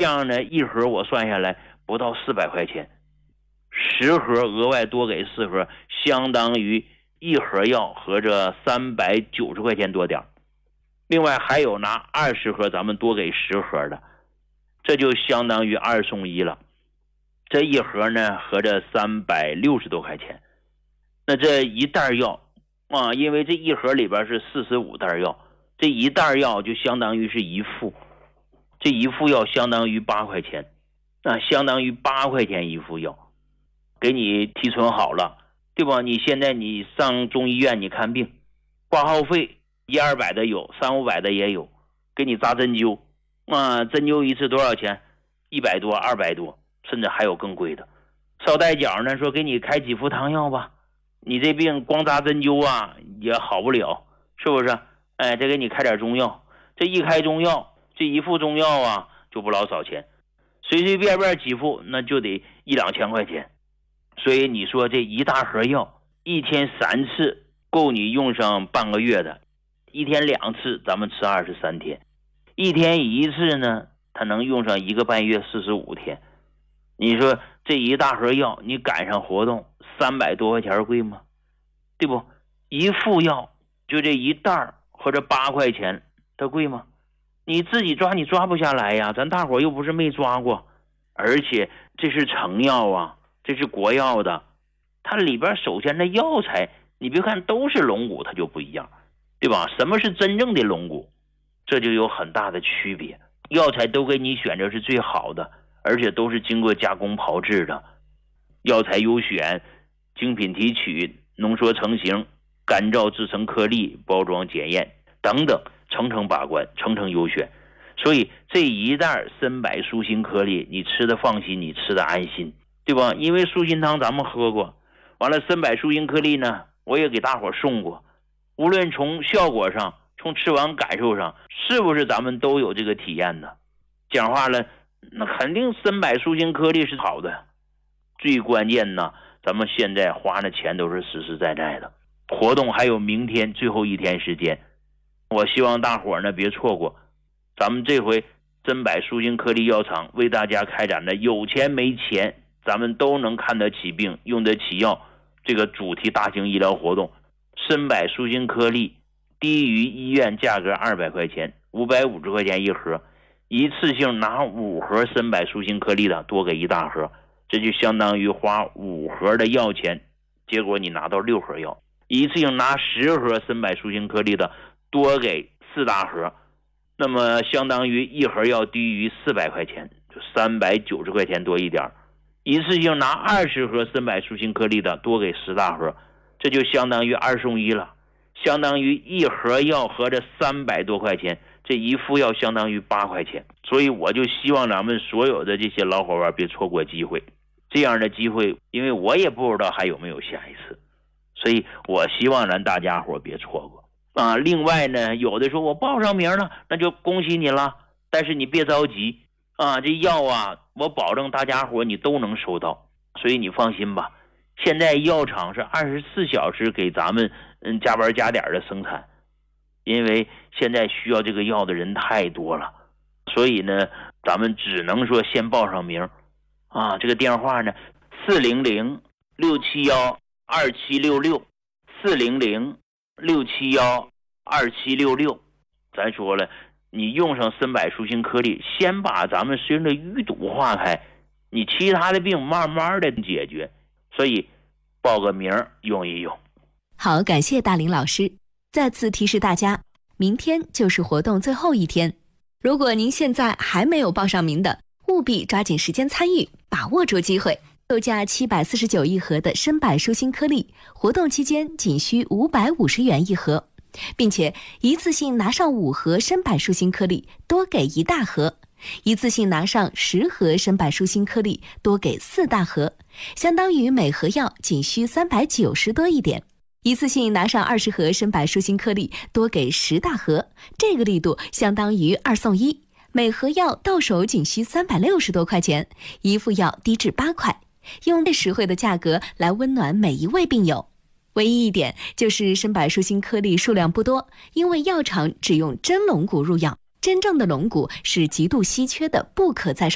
样呢一盒我算下来不到400块钱，10盒额外多给4盒，相当于一盒药合着390块钱多点。另外还有拿20盒咱们多给10盒的，这就相当于2送1了。这一盒呢合着360多块钱。那这一袋药啊，因为这一盒里边是45袋药，这一袋药就相当于是一副，这一副药相当于8块钱，相当于8块钱一副药，给你提存好了，对吧？你现在你上中医院你看病，挂号费100-200的有，300-500的也有，给你扎针灸针灸一次多少钱？100多200多，甚至还有更贵的。捎带脚呢说给你开几副汤药吧，你这病光扎针灸也好不了，是不是？再给你开点中药，这一开中药，这一副中药就不老少钱，随随便便几副那就得1-2千块钱。所以你说这一大盒药一天3次够你用上半个月的，一天2次咱们吃23天，一天1次呢它能用上1个半月45天。你说这一大盒药你赶上活动300多块钱贵吗？对不？一副药就这一袋或者8块钱，它贵吗？你自己抓你抓不下来呀，咱大伙又不是没抓过，而且这是成药这是国药的，它里边首先的药材你别看都是龙骨，它就不一样，对吧？什么是真正的龙骨？这就有很大的区别。药材都给你选择是最好的，而且都是经过加工炮制的，药材优选，精品提取，浓缩成型，干燥制成颗粒，包装检验等等，层层把关，层层优选。所以这一袋参柏舒心颗粒你吃的放心，你吃的安心，对吧？因为舒心汤咱们喝过，完了参柏舒心颗粒呢我也给大伙送过，无论从效果上，从吃完感受上，是不是咱们都有这个体验呢？讲话了，那肯定参柏舒心颗粒是好的。最关键呢，咱们现在花的钱都是实实在在的。活动还有明天最后1天时间，我希望大伙呢别错过。咱们这回参柏舒心颗粒药厂为大家开展的有钱没钱咱们都能看得起病用得起药这个主题大型医疗活动。参柏舒心颗粒低于医院价格200块钱，550块钱一盒，一次性拿5盒参柏舒心颗粒的多给一大盒，这就相当于花5盒的药钱，结果你拿到6盒药。一次性拿10盒参柏舒心颗粒的多给4大盒，那么相当于一盒药低于400块钱，就390块钱多一点。一次性拿20盒参柏舒心颗粒的多给10大盒，这就相当于2送1了，相当于一盒药合着300多块钱，这一副药相当于8块钱。所以我就希望咱们所有的这些老伙伴别错过机会，这样的机会因为我也不知道还有没有下一次，所以我希望咱大家伙别错过另外呢，有的说我报上名了，那就恭喜你了，但是你别着急这药我保证大家伙你都能收到，所以你放心吧。现在药厂是24小时给咱们加班加点的生产，因为现在需要这个药的人太多了，所以呢咱们只能说先报上名这个电话呢400-671-2766 400-671-2766。咱说了，你用上参柏舒心颗粒，先把咱们身上的淤堵化开，你其他的病慢慢的解决，所以报个名用一用。 好，感谢大林老师。再次提示大家，明天就是活动最后1天，如果您现在还没有报上名的，务必抓紧时间参与，把握住机会。售价749一盒的参柏舒心颗粒，活动期间仅需550元一盒，并且一次性拿上5盒参柏舒心颗粒多给1大盒，一次性拿上10盒参柏舒心颗粒多给4大盒，相当于每盒药仅需390多一点。一次性拿上20盒参柏舒心颗粒多给10大盒，这个力度相当于2送1，每盒药到手仅需360多块钱，一副药低至8块，用最实惠的价格来温暖每一位病友。唯一一点就是参柏舒心颗粒数量不多，因为药厂只用真龙骨入药，真正的龙骨是极度稀缺的不可再生